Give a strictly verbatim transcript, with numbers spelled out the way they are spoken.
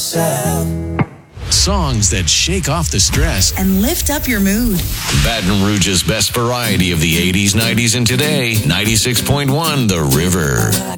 myself. Songs that shake off the stress and lift up your mood. Baton Rouge's best variety of the eighties, nineties, and today. ninety-six point one The River.